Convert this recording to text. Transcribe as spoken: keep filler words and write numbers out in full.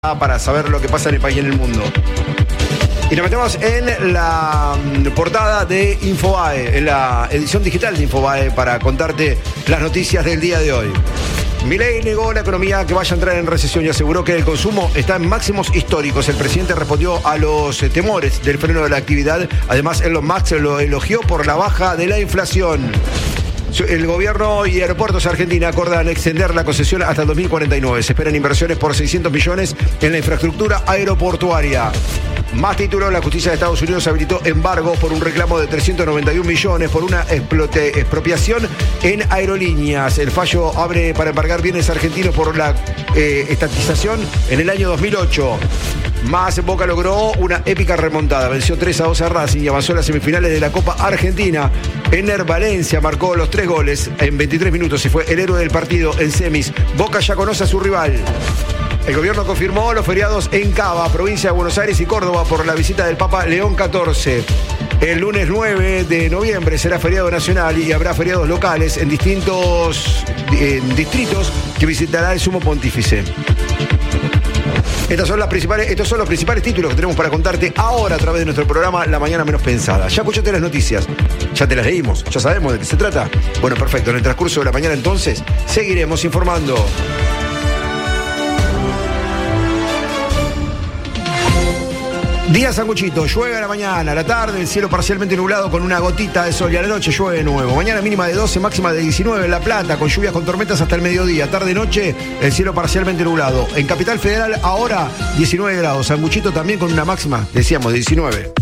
para saber lo que pasa en el país y en el mundo. Y nos metemos en la portada de Infobae, en la edición digital de Infobae, para contarte las noticias del día de hoy. Milei negó la economía que vaya a entrar en recesión y aseguró que el consumo está en máximos históricos. El presidente respondió a los temores del freno de la actividad. Además, Elon Musk lo elogió por la baja de la inflación. El gobierno y Aeropuertos Argentina acordan extender la concesión hasta el dos mil cuarenta y nueve. Se esperan inversiones por seiscientos millones en la infraestructura aeroportuaria. Más títulos, la justicia de Estados Unidos habilitó embargos por un reclamo de trescientos noventa y un millones por una explote, expropiación en aerolíneas. El fallo abre para embargar bienes argentinos por la eh, estatización en el año dos mil ocho. Más, Boca logró una épica remontada. Venció tres a dos a Racing y avanzó a las semifinales de la Copa Argentina. Ener Valencia marcó los tres goles en veintitrés minutos y fue el héroe del partido en semis. Boca ya conoce a su rival. El gobierno confirmó los feriados en Cava, provincia de Buenos Aires y Córdoba por la visita del Papa León catorce. El lunes nueve de noviembre será feriado nacional y habrá feriados locales en distintos en distritos que visitará el Sumo Pontífice. Estas son las principales, estos son los principales títulos que tenemos para contarte ahora a través de nuestro programa La Mañana Menos Pensada. Ya escuchaste las noticias, ya te las leímos, ya sabemos de qué se trata. Bueno, perfecto, en el transcurso de la mañana entonces seguiremos informando. Día sanguchito, llueve a la mañana, a la tarde, el cielo parcialmente nublado con una gotita de sol y a la noche llueve de nuevo. Mañana mínima de doce, máxima de diecinueve en La Plata, con lluvias con tormentas hasta el mediodía. Tarde-noche, el cielo parcialmente nublado. En Capital Federal ahora diecinueve grados, sanguchito también con una máxima, decíamos, de diecinueve.